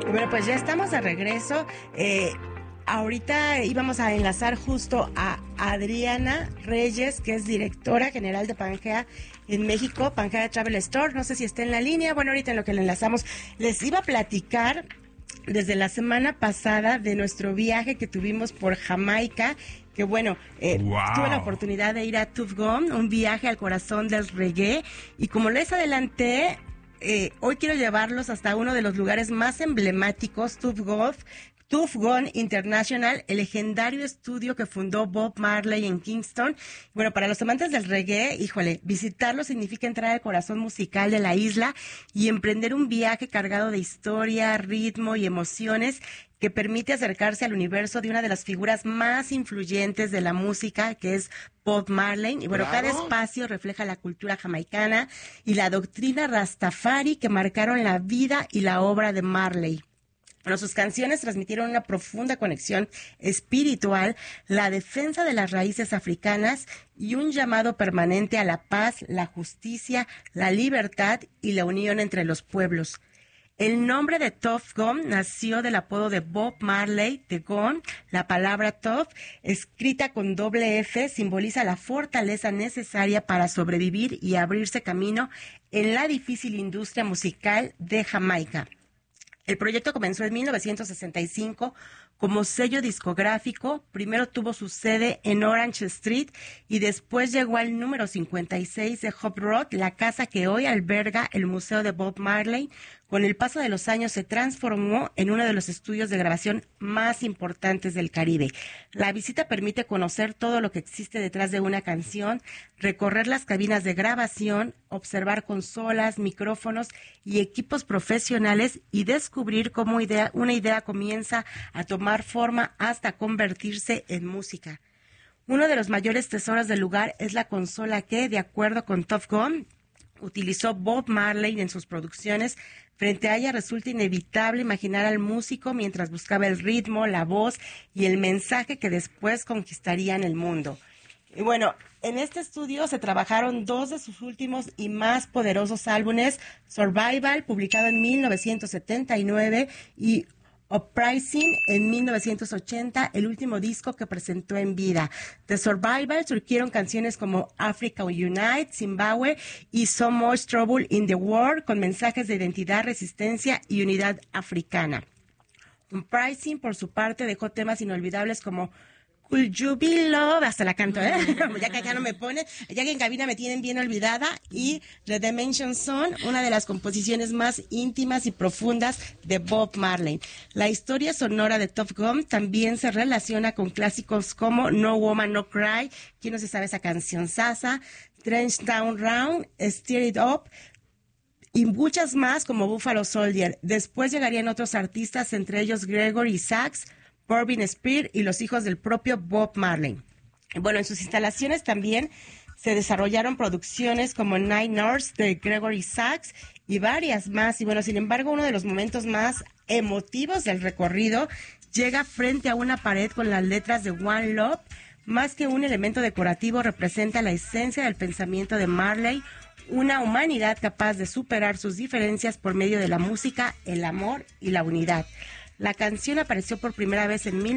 Bueno, pues ya estamos de regreso. Ahorita íbamos a enlazar justo a Adriana Reyes, que es directora general de Pangea en México, Pangea Travel Store. No sé si está en la línea. Bueno, ahorita en lo que le enlazamos, les iba a platicar desde la semana pasada de nuestro viaje que tuvimos por Jamaica, que bueno, tuve la oportunidad de ir a Tuff Gum, un viaje al corazón del reggae, y como les adelanté, hoy quiero llevarlos hasta uno de los lugares más emblemáticos, Tuff Gum International, el legendario estudio que fundó Bob Marley en Kingston. Bueno, para los amantes del reggae, híjole, visitarlo significa entrar al corazón musical de la isla y emprender un viaje cargado de historia, ritmo y emociones que permite acercarse al universo de una de las figuras más influyentes de la música, que es Bob Marley. Y bueno, cada espacio refleja la cultura jamaicana y la doctrina Rastafari que marcaron la vida y la obra de Marley. Bueno, sus canciones transmitieron una profunda conexión espiritual, la defensa de las raíces africanas y un llamado permanente a la paz, la justicia, la libertad y la unión entre los pueblos. El nombre de Tuff Gum nació del apodo de Bob Marley de Gum. La palabra Tuff, escrita con doble F, simboliza la fortaleza necesaria para sobrevivir y abrirse camino en la difícil industria musical de Jamaica. El proyecto comenzó en 1965 como sello discográfico. Primero tuvo su sede en Orange Street y después llegó al número 56 de Hop Road, la casa que hoy alberga el Museo de Bob Marley. Con el paso de los años se transformó en uno de los estudios de grabación más importantes del Caribe. La visita permite conocer todo lo que existe detrás de una canción, recorrer las cabinas de grabación, observar consolas, micrófonos y equipos profesionales y descubrir cómo una idea comienza a tomar forma hasta convertirse en música. Uno de los mayores tesoros del lugar es la consola que, de acuerdo con Tuff Gum, utilizó Bob Marley en sus producciones. Frente a ella resulta inevitable imaginar al músico mientras buscaba el ritmo, la voz y el mensaje que después conquistarían el mundo. Y bueno, en este estudio se trabajaron dos de sus últimos y más poderosos álbumes, Survival, publicado en 1979, y Uprising en 1980, el último disco que presentó en vida. De Survival surgieron canciones como Africa Unite, Zimbabwe y So Much Trouble in the World, con mensajes de identidad, resistencia y unidad africana. Uprising, por su parte, dejó temas inolvidables como Could You Be Love, hasta la canto, ya que acá no me pone, ya que en cabina me tienen bien olvidada, y Redemption Song, una de las composiciones más íntimas y profundas de Bob Marley. La historia sonora de Tuff Gum también se relaciona con clásicos como No Woman No Cry, ¿quién no se sabe esa canción? Sasa, Trench Down Round, Steer It Up, y muchas más como Buffalo Soldier. Después llegarían otros artistas, entre ellos Gregory Sachs, Bobby Spears y los hijos del propio Bob Marley. Bueno, en sus instalaciones también se desarrollaron producciones como Night Nurse de Gregory Sachs y varias más. Y bueno, sin embargo, uno de los momentos más emotivos del recorrido llega frente a una pared con las letras de One Love. Más que un elemento decorativo, representa la esencia del pensamiento de Marley, una humanidad capaz de superar sus diferencias por medio de la música, el amor y la unidad. La canción apareció por primera vez en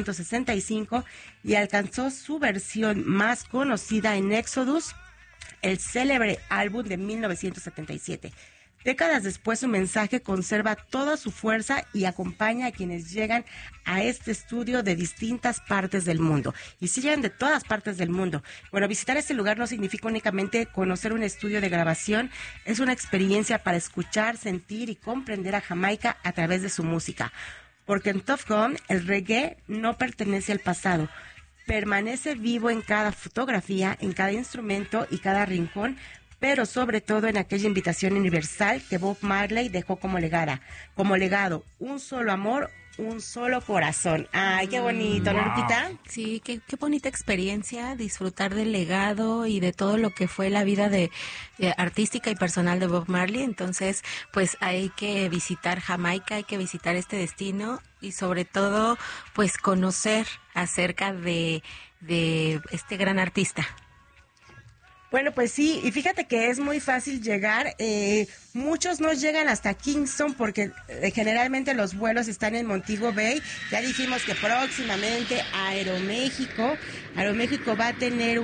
1965 y alcanzó su versión más conocida en Exodus, el célebre álbum de 1977. Décadas después, su mensaje conserva toda su fuerza y acompaña a quienes llegan a este estudio de distintas partes del mundo. Y sí llegan de todas partes del mundo. Bueno, visitar este lugar no significa únicamente conocer un estudio de grabación, es una experiencia para escuchar, sentir y comprender a Jamaica a través de su música. Porque en Tuff Gum, el reggae no pertenece al pasado, permanece vivo en cada fotografía, en cada instrumento y cada rincón, pero sobre todo en aquella invitación universal que Bob Marley dejó como legado, un solo amor, un solo corazón. Ay, qué bonito, ¿no, Lupita? Sí, qué bonita experiencia, disfrutar del legado y de todo lo que fue la vida de artística y personal de Bob Marley. Entonces, pues hay que visitar Jamaica, hay que visitar este destino y sobre todo, pues conocer acerca de este gran artista. Bueno, pues sí, y fíjate que es muy fácil llegar. Muchos no llegan hasta Kingston porque generalmente los vuelos están en Montego Bay. Ya dijimos que próximamente Aeroméxico va a tener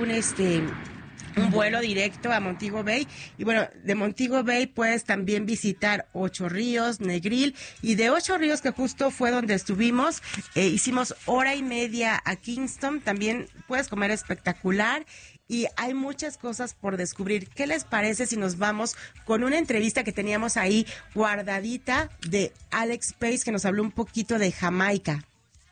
un vuelo directo a Montego Bay. Y bueno, de Montego Bay puedes también visitar Ocho Ríos, Negril, y de Ocho Ríos, que justo fue donde estuvimos, hicimos hora y media a Kingston. También puedes comer espectacular y hay muchas cosas por descubrir. ¿Qué les parece si nos vamos con una entrevista que teníamos ahí guardadita de Alex Pace, que nos habló un poquito de Jamaica?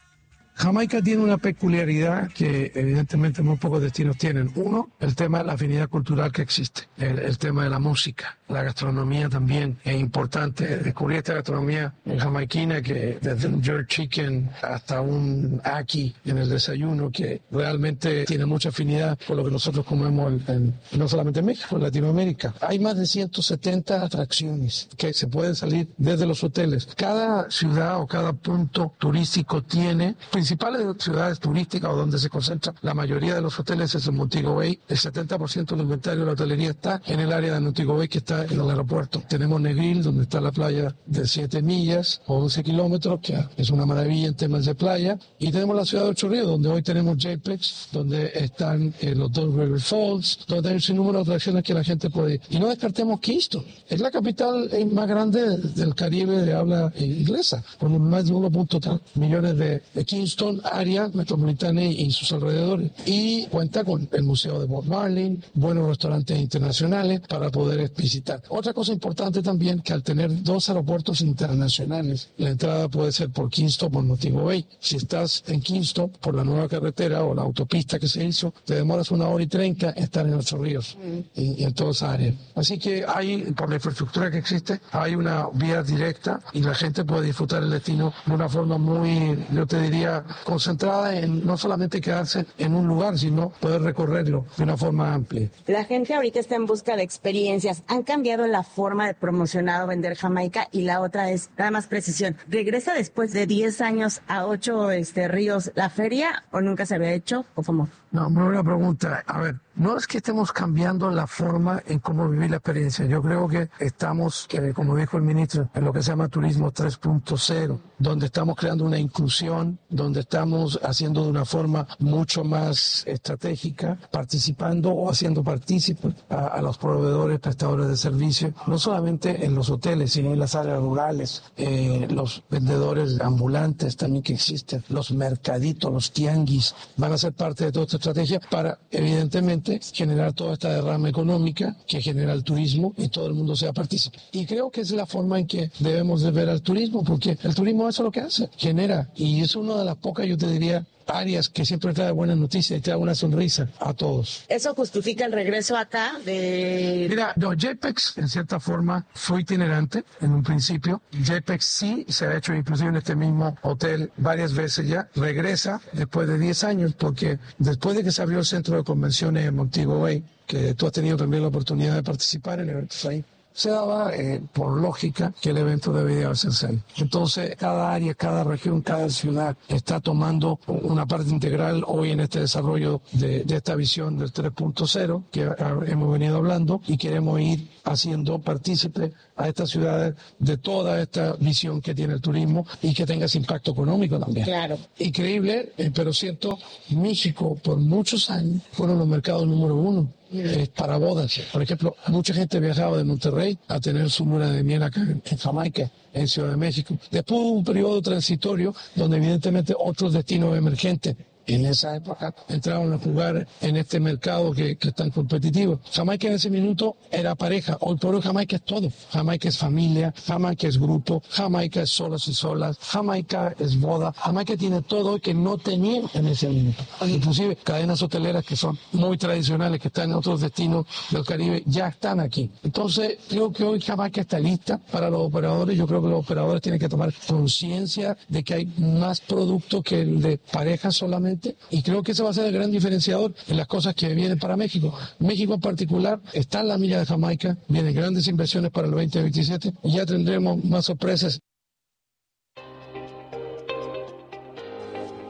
Jamaica tiene una peculiaridad que evidentemente muy pocos destinos tienen. Uno, el tema de la afinidad cultural que existe, el tema de la música, la gastronomía también es importante. Descubrí esta gastronomía jamaiquina que desde un jerk chicken hasta un ackee en el desayuno, que realmente tiene mucha afinidad con lo que nosotros comemos no solamente en México, en Latinoamérica. Hay más de 170 atracciones que se pueden salir desde los hoteles. Cada ciudad o cada punto turístico tiene principales ciudades turísticas o donde se concentra la mayoría de los hoteles es en Montego Bay. El 70% del inventario de la hotelería está en el área de Montego Bay, que está en el aeropuerto. Tenemos Negril, donde está la playa de 7 millas o 11 kilómetros, que es una maravilla en temas de playa. Y tenemos la ciudad de Ocho Ríos, donde hoy tenemos JPEX, donde están los dos River Falls, donde hay un sinnúmero de atracciones que la gente puede ir. Y no descartemos Kingston. Es la capital más grande del Caribe de habla inglesa, con más de 1.3 millones de Kingston, área metropolitana y sus alrededores, y cuenta con el Museo de Bob Marley, buenos restaurantes internacionales para poder visitar. Otra cosa importante también, que al tener dos aeropuertos internacionales, la entrada puede ser por Kingston o por Montego Bay. Si estás en Kingston, por la nueva carretera o la autopista que se hizo, te demoras 1 hora y 30 en estar en Ocho Ríos y en toda esa área. Así que por la infraestructura que existe, hay una vía directa y la gente puede disfrutar el destino de una forma muy, yo te diría, concentrada en no solamente quedarse en un lugar, sino poder recorrerlo de una forma amplia. La gente ahorita está en busca de experiencias. ¿Han cambiado la forma de promocionar o vender Jamaica? Y la otra es, nada más precisión, ¿regresa después de 10 años a Ocho Ríos la feria o nunca se había hecho o cómo? No, muy buena pregunta. A ver, no es que estemos cambiando la forma en cómo vivir la experiencia. Yo creo que estamos, como dijo el ministro, en lo que se llama turismo 3.0, donde estamos creando una inclusión, donde estamos haciendo de una forma mucho más estratégica, participando o haciendo partícipes a los proveedores, prestadores de servicios, no solamente en los hoteles, sino en las áreas rurales, los vendedores ambulantes también que existen, los mercaditos, los tianguis, van a ser parte de toda esta estrategia para, evidentemente, generar toda esta derrama económica que genera el turismo y todo el mundo sea partícipe. Y creo que es la forma en que debemos de ver al turismo, porque el turismo eso es lo que hace, genera, y es una de las pocas, yo te diría, áreas que siempre trae buenas noticias y trae una sonrisa a todos. ¿Eso justifica el regreso acá de...? Mira, no, JPEX en cierta forma fue itinerante en un principio. JPEX sí se ha hecho inclusive en este mismo hotel varias veces ya. Regresa después de 10 años porque después de que se abrió el centro de convenciones en Montego Bay, que tú has tenido también la oportunidad de participar en eventos ahí, se daba por lógica que el evento debía hacerse ahí. Entonces, cada área, cada región, cada ciudad está tomando una parte integral hoy en este desarrollo de esta visión del 3.0 que hemos venido hablando y queremos ir haciendo partícipe a estas ciudades de toda esta visión que tiene el turismo y que tenga ese impacto económico también. Claro. Increíble, pero cierto, México por muchos años fueron los mercados número 1. Para bodas. Por ejemplo, mucha gente viajaba de Monterrey a tener su luna de miel acá en Jamaica, en Ciudad de México. Después hubo un periodo transitorio donde evidentemente otros destinos emergentes en esa época entraron a jugar en este mercado que es tan competitivo. Jamaica en ese minuto era pareja. Hoy por hoy Jamaica es todo. Jamaica es familia, Jamaica es grupo, Jamaica es solos y solas, Jamaica es boda. Jamaica tiene todo que no tenía en ese minuto. Inclusive cadenas hoteleras que son muy tradicionales, que están en otros destinos del Caribe, ya están aquí. Entonces creo que hoy Jamaica está lista para los operadores. Yo creo que los operadores tienen que tomar conciencia de que hay más producto que el de pareja solamente. Y creo que ese va a ser el gran diferenciador en las cosas que vienen para México. México en particular está en la milla de Jamaica, vienen grandes inversiones para el 2027 y ya tendremos más sorpresas.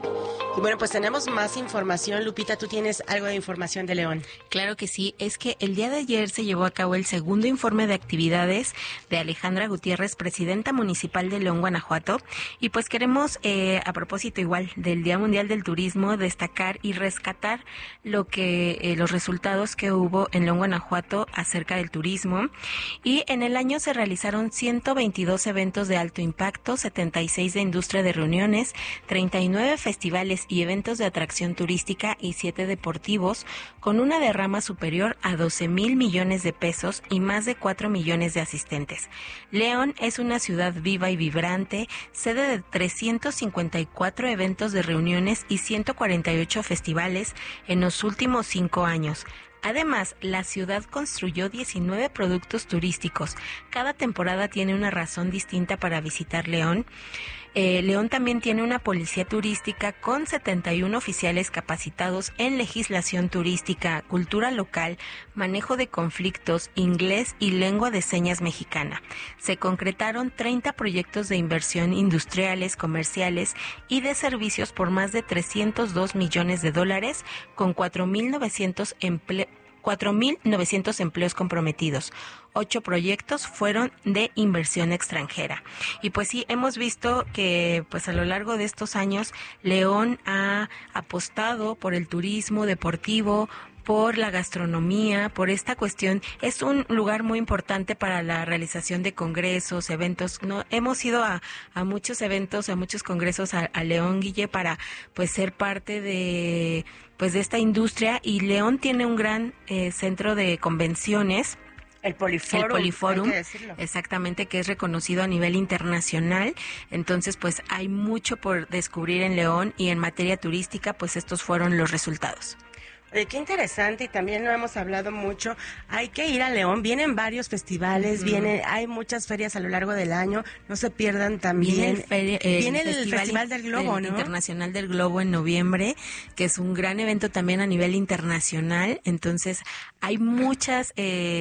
Y bueno, pues tenemos más información. Lupita, tú tienes algo de información de León. Claro que sí, es que el día de ayer se llevó a cabo el segundo informe de actividades de Alejandra Gutiérrez, presidenta municipal de León, Guanajuato, y pues queremos, a propósito igual del Día Mundial del Turismo, destacar y rescatar los resultados que hubo en León, Guanajuato acerca del turismo. Y en el año se realizaron 122 eventos de alto impacto, 76 de industria de reuniones, 39 festivales y eventos de atracción turística y 7 deportivos, con una derrama superior a 12,000 millones de pesos y más de 4 millones de asistentes. León es una ciudad viva y vibrante, sede de 354 eventos de reuniones y 148 festivales en los últimos 5 años. Además, la ciudad construyó 19 productos turísticos. Cada temporada tiene una razón distinta para visitar León. León también tiene una policía turística con 71 oficiales capacitados en legislación turística, cultura local, manejo de conflictos, inglés y lengua de señas mexicana. Se concretaron 30 proyectos de inversión industriales, comerciales y de servicios por más de 302 millones de dólares, con 4,900 empleos comprometidos. 8 proyectos fueron de inversión extranjera. Y pues sí, hemos visto que pues a lo largo de estos años León ha apostado por el turismo deportivo, por la gastronomía, por esta cuestión. Es un lugar muy importante para la realización de congresos, eventos. No, hemos ido a muchos eventos, a muchos congresos a León, Guille, para pues ser parte de esta industria, y León tiene un gran centro de convenciones. El Poliforum, hay que decirlo. Exactamente, que es reconocido a nivel internacional. Entonces, pues hay mucho por descubrir en León, y en materia turística, pues estos fueron los resultados. Qué interesante, y también no hemos hablado mucho. Hay que ir a León, vienen varios festivales, hay muchas ferias a lo largo del año, no se pierdan también. Viene el Festival del Globo, ¿no? Internacional del Globo en noviembre, que es un gran evento también a nivel internacional. Entonces, hay muchas,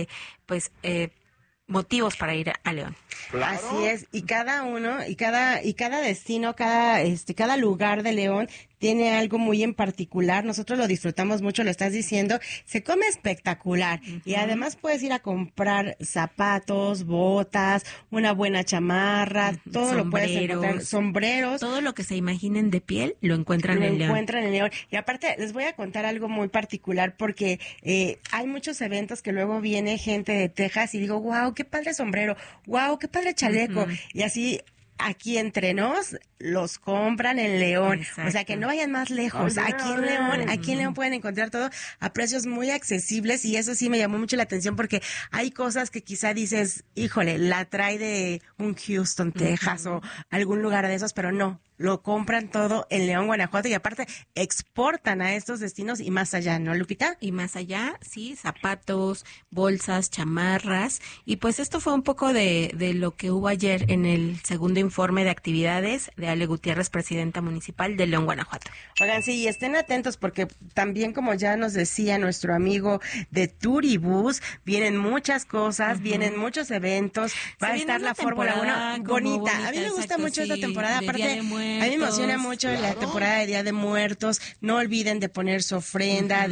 motivos para ir a León. Claro. Así es, y cada uno, y cada destino, cada lugar de León tiene algo muy en particular. Nosotros lo disfrutamos mucho, lo estás diciendo. Se come espectacular. Uh-huh. Y además puedes ir a comprar zapatos, botas, una buena chamarra, todo lo puedes encontrar. Sombreros. Todo lo que se imaginen de piel lo encuentran en León. Lo encuentran en León. Y aparte, les voy a contar algo muy particular, porque hay muchos eventos que luego viene gente de Texas y digo, wow, qué padre sombrero, wow, qué padre chaleco. Uh-huh. Y así, aquí entre nos, los compran en León. Exacto. O sea, que no vayan más lejos. Aquí en León pueden encontrar todo a precios muy accesibles, y eso sí me llamó mucho la atención, porque hay cosas que quizá dices, híjole, la trae de un Houston, Texas, o algún lugar de esos, pero no. Lo compran todo en León, Guanajuato, y aparte exportan a estos destinos y más allá, ¿no, Lupita? Y más allá, sí, zapatos, bolsas, chamarras. Y pues esto fue un poco de lo que hubo ayer en el segundo informe de actividades de Ale Gutiérrez, presidenta municipal de León, Guanajuato. Oigan, sí, y estén atentos, porque también, como ya nos decía nuestro amigo de Turibus, vienen muchas cosas, vienen muchos eventos, va a estar la Fórmula 1 bonita. A mí me gusta mucho esta temporada, aparte. A mí me emociona mucho la temporada de Día de Muertos. No olviden de poner su ofrenda,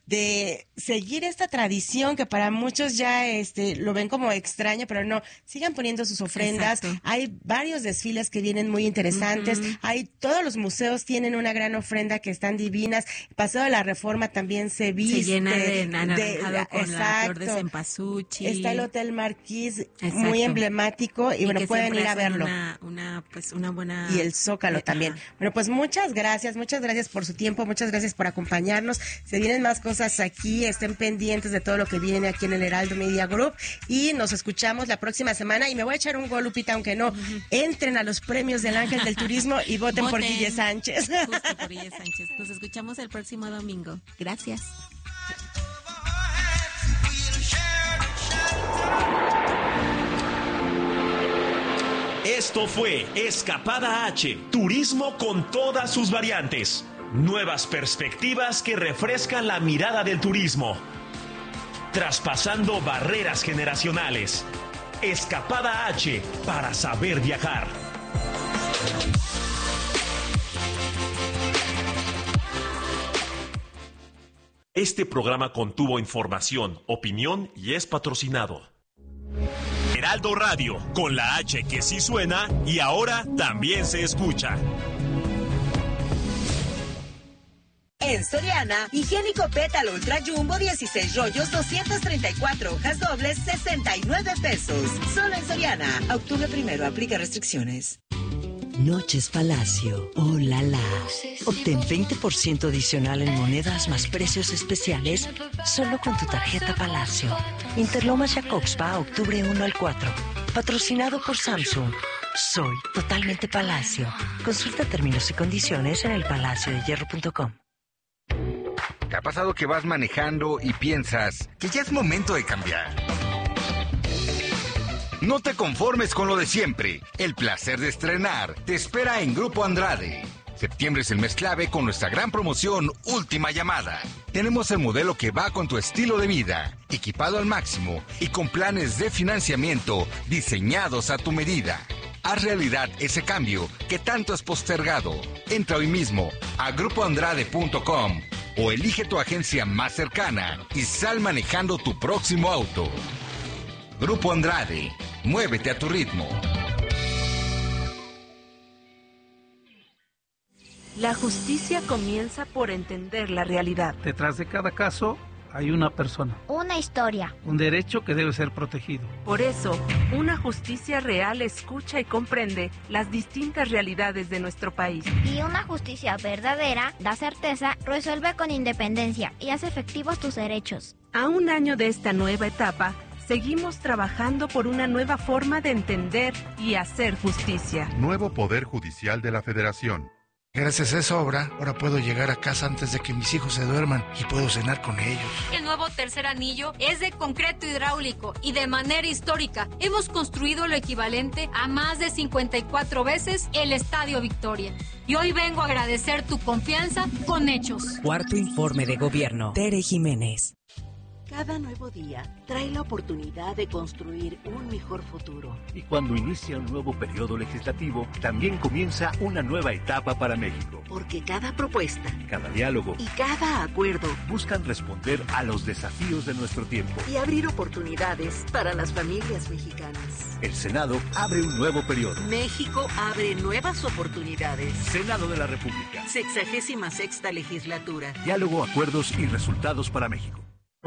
de seguir esta tradición que para muchos ya lo ven como extraño, pero no, sigan poniendo sus ofrendas. Exacto. Hay varios desfiles que vienen muy interesantes. Todos los museos tienen una gran ofrenda que están divinas. Paseo de la Reforma también se viste. Se llena de naranjado con la flor de cempasúchil. Está el Hotel Marquis, muy emblemático, y bueno, pueden ir a verlo. Una buena. Y el Zócalo también. Bueno, pues muchas gracias por su tiempo, muchas gracias por acompañarnos. Se vienen más cosas aquí, estén pendientes de todo lo que viene aquí en el Heraldo Media Group, y nos escuchamos la próxima semana. Y me voy a echar un gol, Lupita, aunque no. Entren a los premios del Ángel del Turismo y voten por Guille Sánchez. Justo por Guille Sánchez. Nos escuchamos el próximo domingo. Gracias. Esto fue Escapada H, turismo con todas sus variantes. Nuevas perspectivas que refrescan la mirada del turismo. Traspasando barreras generacionales. Escapada H, para saber viajar. Este programa contuvo información, opinión y es patrocinado. Heraldo Radio, con la H que sí suena y ahora también se escucha. En Soriana, higiénico Pétalo Ultra Jumbo 16 rollos, 234 hojas dobles, 69 pesos. Solo en Soriana. Octubre 1, aplica restricciones. Noches Palacio. ¡Oh, la la! Obtén 20% adicional en monedas más precios especiales solo con tu tarjeta Palacio. Interlomas Jacobspa, octubre 1 al 4. Patrocinado por Samsung. Soy totalmente Palacio. Consulta términos y condiciones en elpalaciodehierro.com. ¿Te ha pasado que vas manejando y piensas que ya es momento de cambiar? No te conformes con lo de siempre. El placer de estrenar te espera en Grupo Andrade. Septiembre es el mes clave con nuestra gran promoción Última Llamada. Tenemos el modelo que va con tu estilo de vida, equipado al máximo y con planes de financiamiento diseñados a tu medida. Haz realidad ese cambio que tanto has postergado. Entra hoy mismo a grupoandrade.com o elige tu agencia más cercana y sal manejando tu próximo auto. Grupo Andrade, muévete a tu ritmo. La justicia comienza por entender la realidad. Detrás de cada caso hay una persona. Una historia. Un derecho que debe ser protegido. Por eso, una justicia real escucha y comprende las distintas realidades de nuestro país. Y una justicia verdadera da certeza, resuelve con independencia y hace efectivos tus derechos. A un año de esta nueva etapa, seguimos trabajando por una nueva forma de entender y hacer justicia. Nuevo Poder Judicial de la Federación. Gracias a esa obra, ahora puedo llegar a casa antes de que mis hijos se duerman y puedo cenar con ellos. El nuevo tercer anillo es de concreto hidráulico y de manera histórica hemos construido lo equivalente a más de 54 veces el Estadio Victoria. Y hoy vengo a agradecer tu confianza con hechos. Cuarto informe de gobierno. Tere Jiménez. Cada nuevo día trae la oportunidad de construir un mejor futuro. Y cuando inicia un nuevo periodo legislativo, también comienza una nueva etapa para México. Porque cada propuesta, cada diálogo y cada acuerdo buscan responder a los desafíos de nuestro tiempo y abrir oportunidades para las familias mexicanas. El Senado abre un nuevo periodo. México abre nuevas oportunidades. Senado de la República. 66ª legislatura. Diálogo, acuerdos y resultados para México.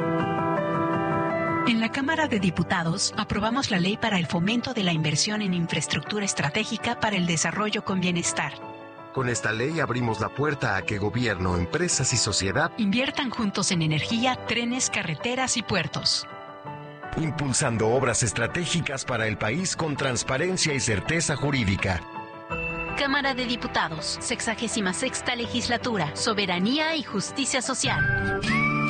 En la Cámara de Diputados aprobamos la ley para el fomento de la inversión en infraestructura estratégica para el desarrollo con bienestar. Con esta ley abrimos la puerta a que gobierno, empresas y sociedad inviertan juntos en energía, trenes, carreteras y puertos. Impulsando obras estratégicas para el país con transparencia y certeza jurídica. Cámara de Diputados, 66ª legislatura, soberanía y justicia social.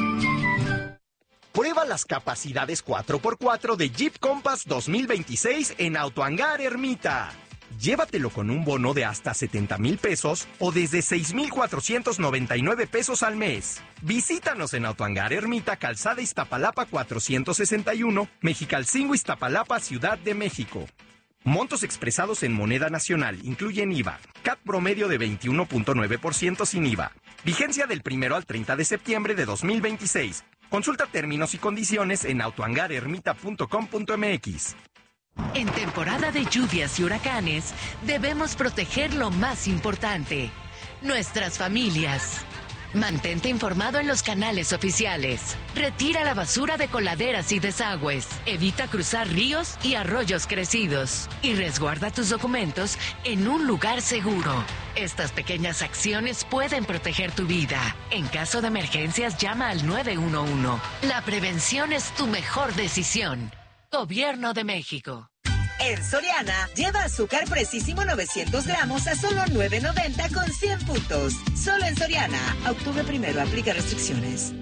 Prueba las capacidades 4x4 de Jeep Compass 2026 en Autohangar Ermita. Llévatelo con un bono de hasta 70,000 pesos o desde 6,499 pesos al mes. Visítanos en Autohangar Ermita, Calzada Iztapalapa 461, Mexicalcingo, Iztapalapa, Ciudad de México. Montos expresados en moneda nacional, incluyen IVA. CAT promedio de 21.9% sin IVA. Vigencia del 1 al 30 de septiembre de 2026. Consulta términos y condiciones en autohangarermita.com.mx. En temporada de lluvias y huracanes, debemos proteger lo más importante, nuestras familias. Mantente informado en los canales oficiales. Retira la basura de coladeras y desagües. Evita cruzar ríos y arroyos crecidos. Y resguarda tus documentos en un lugar seguro. Estas pequeñas acciones pueden proteger tu vida. En caso de emergencias, llama al 911. La prevención es tu mejor decisión. Gobierno de México. En Soriana, lleva azúcar Precisísimo 900 gramos a solo $9.90 con 100 puntos. Solo en Soriana. Octubre 1, aplica restricciones.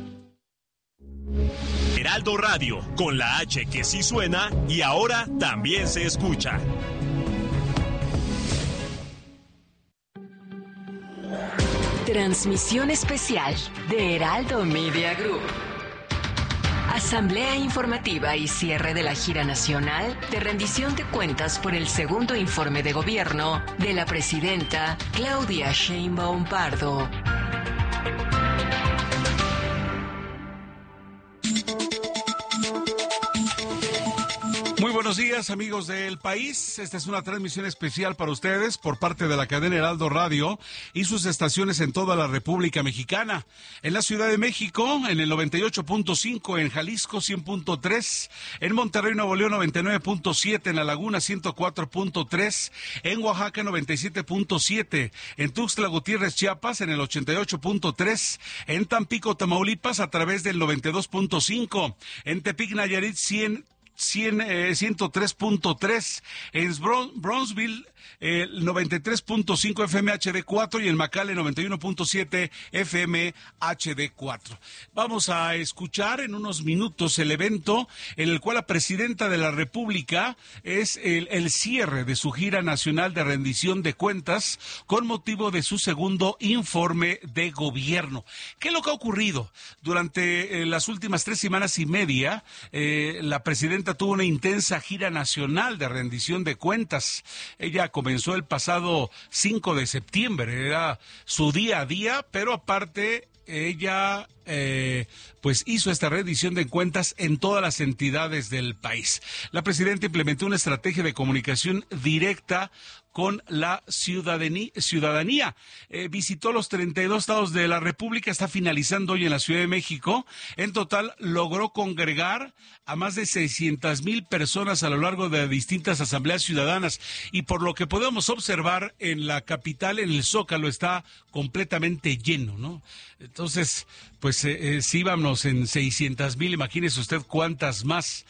Heraldo Radio, con la H que sí suena y ahora también se escucha. Transmisión especial de Heraldo Media Group. Asamblea informativa y cierre de la gira nacional de rendición de cuentas por el segundo informe de gobierno de la presidenta Claudia Sheinbaum Pardo. buenos días, amigos del país. Esta es una transmisión especial para ustedes por parte de la cadena Heraldo Radio y sus estaciones en toda la República Mexicana. En la Ciudad de México, en el 98.5, en Jalisco 100.3, en Monterrey, Nuevo León 99.7, en La Laguna 104.3, en Oaxaca 97.7, en Tuxtla Gutiérrez, Chiapas en el 88.3, en Tampico, Tamaulipas a través del 92.5, en Tepic, Nayarit 103.3, en Brownsville 93.5 FM HD4 y en McAllen 91.7 FM HD4. Vamos a escuchar en unos minutos el evento en el cual la presidenta de la República es el cierre de su gira nacional de rendición de cuentas con motivo de su segundo informe de gobierno. ¿Qué es lo que ha ocurrido? Durante las últimas 3 semanas y media, la presidenta tuvo una intensa gira nacional de rendición de cuentas. Ella comenzó el pasado 5 de septiembre, era su día a día, pero aparte ella pues hizo esta rendición de cuentas en todas las entidades del país. La presidenta implementó una estrategia de comunicación directa con la ciudadanía. Visitó los 32 estados de la República, está finalizando hoy en la Ciudad de México. En total logró congregar a más de 600,000 personas a lo largo de distintas asambleas ciudadanas, y por lo que podemos observar en la capital, en el Zócalo, está completamente lleno, ¿no? Entonces, pues si íbamos en 600,000, imagínese usted cuántas más.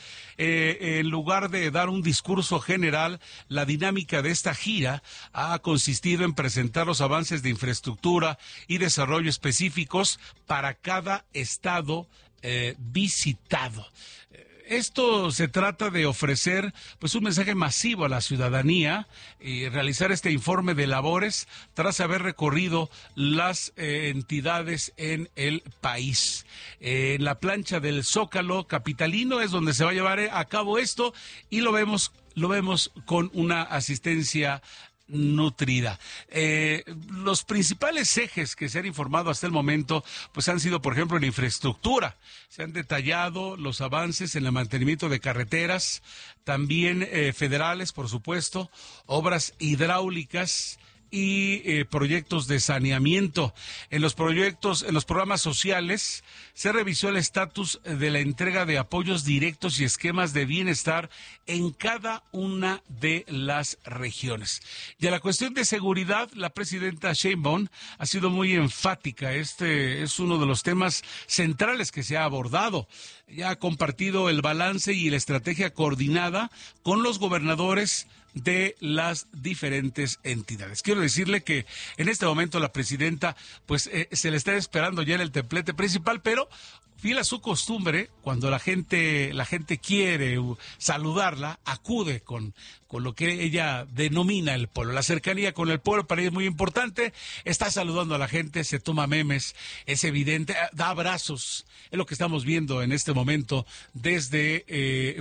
En lugar de dar un discurso general, la dinámica de esta gira ha consistido en presentar los avances de infraestructura y desarrollo específicos para cada estado visitado. Esto se trata de ofrecer pues un mensaje masivo a la ciudadanía y realizar este informe de labores tras haber recorrido las entidades en el país. En la plancha del Zócalo capitalino es donde se va a llevar a cabo esto, y lo vemos con una asistencia nutrida. Los principales ejes que se han informado hasta el momento pues han sido, por ejemplo, en infraestructura. Se han detallado los avances en el mantenimiento de carreteras, también federales, por supuesto, obras hidráulicas y proyectos de saneamiento. En los programas sociales se revisó el estatus de la entrega de apoyos directos y esquemas de bienestar en cada una de las regiones. Y a la cuestión de seguridad, la presidenta Sheinbaum ha sido muy enfática. Este es uno de los temas centrales que se ha abordado. Ya ha compartido el balance y la estrategia coordinada con los gobernadores de las diferentes entidades. Quiero decirle que en este momento la presidenta pues se le está esperando ya en el templete principal, pero fiel a su costumbre, cuando la gente quiere saludarla, acude con lo que ella denomina el pueblo. La cercanía con el pueblo para ella es muy importante. Está saludando a la gente, se toma memes, es evidente, da abrazos. Es lo que estamos viendo en este momento desde,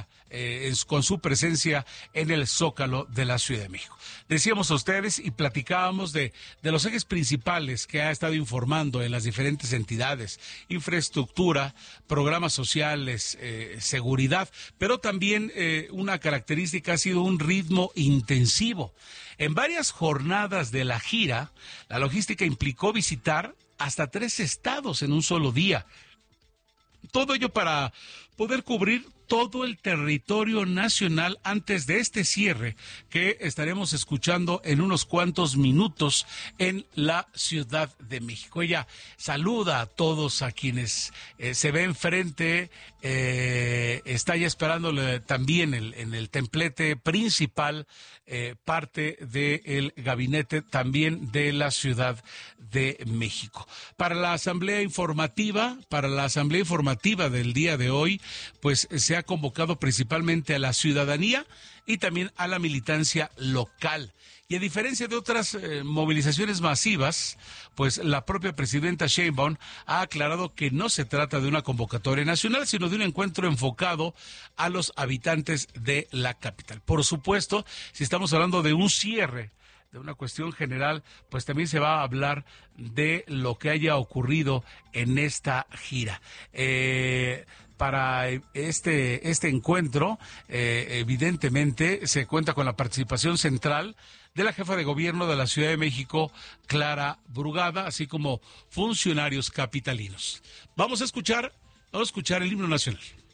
con su presencia en el Zócalo de la Ciudad de México. Decíamos a ustedes y platicábamos de los ejes principales que ha estado informando en las diferentes entidades: infraestructura, programas sociales, seguridad, pero también una característica ha sido un ritmo intensivo. En varias jornadas de la gira, la logística implicó visitar hasta 3 estados en un solo día. Todo ello para poder cubrir todo el territorio nacional antes de este cierre que estaremos escuchando en unos cuantos minutos en la Ciudad de México. Ella saluda a todos a quienes se ve enfrente, está ya esperándole también en el templete principal, parte del gabinete también de la Ciudad de México. Para la asamblea informativa del día de hoy, pues se ha convocado principalmente a la ciudadanía y también a la militancia local. Y a diferencia de otras movilizaciones masivas, pues la propia presidenta Sheinbaum ha aclarado que no se trata de una convocatoria nacional, sino de un encuentro enfocado a los habitantes de la capital. Por supuesto, si estamos hablando de un cierre de una cuestión general, pues también se va a hablar de lo que haya ocurrido en esta gira. Para este encuentro, evidentemente, se cuenta con la participación central de la jefa de gobierno de la Ciudad de México, Clara Brugada, así como funcionarios capitalinos. Vamos a escuchar el himno nacional.